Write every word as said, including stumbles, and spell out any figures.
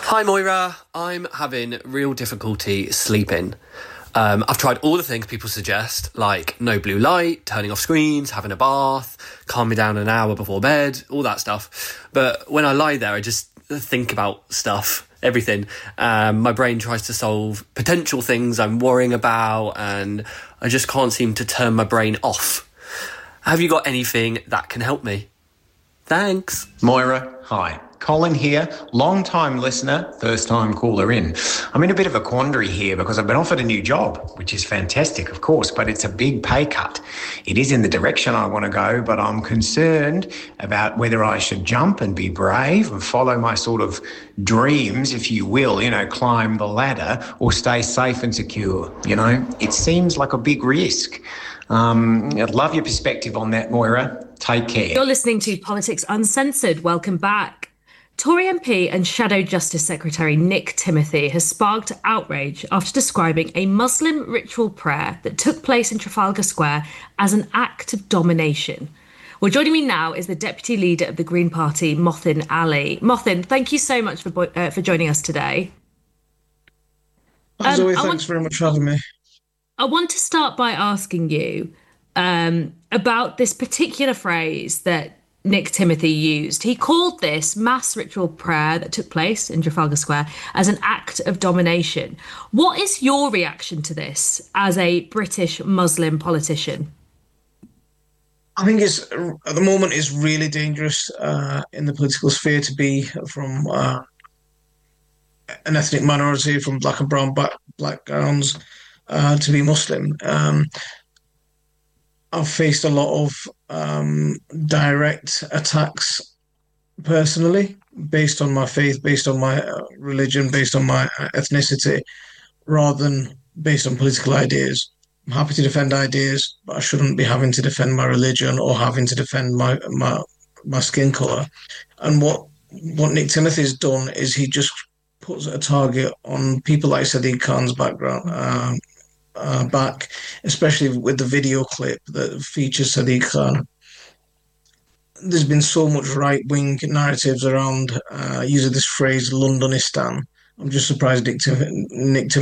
Hi Moira, I'm having real difficulty sleeping. Um, I've tried all the things people suggest, like no blue light, turning off screens, having a bath, calm me down an hour before bed, all that stuff. But when I lie there, I just think about stuff, everything. Um, my brain tries to solve potential things I'm worrying about, and I just can't seem to turn my brain off. Have you got anything that can help me? Thanks. Moira, hi. Colin here, long-time listener, first-time caller in. I'm in a bit of a quandary here because I've been offered a new job, which is fantastic, of course, but it's a big pay cut. It is in the direction I want to go, but I'm concerned about whether I should jump and be brave and follow my sort of dreams, if you will, you know, climb the ladder, or stay safe and secure, you know. It seems like a big risk. Um, I'd love your perspective on that, Moira. Take care. You're listening to Politics Uncensored. Welcome back. Tory M P and Shadow Justice Secretary Nick Timothy has sparked outrage after describing a Muslim ritual prayer that took place in Trafalgar Square as an act of domination. Well, joining me now is the Deputy Leader of the Green Party, Mothin Ali. Mothin, thank you so much for bo- uh, for joining us today. Um, Zoe, thanks want, very much for having me. I want to start by asking you um, about this particular phrase that Nick Timothy used. He called this mass ritual prayer that took place in Trafalgar Square as an act of domination. What is your reaction to this as a British Muslim politician? I think it's, at the moment, it's really dangerous uh, in the political sphere to be from uh, an ethnic minority, from black and brown back, backgrounds, uh, to be Muslim. Um, I've faced a lot of um, direct attacks personally, based on my faith, based on my uh, religion, based on my ethnicity, rather than based on political ideas. I'm happy to defend ideas, but I shouldn't be having to defend my religion or having to defend my my, my skin colour. And what what Nick Timothy's done is he just puts a target on people like Sadiq Khan's background. Um, Uh, back, especially with the video clip that features Sadiq Khan. There's been so much right-wing narratives around uh, using this phrase, Londonistan. I'm just surprised Nick Tim- Nick Tim-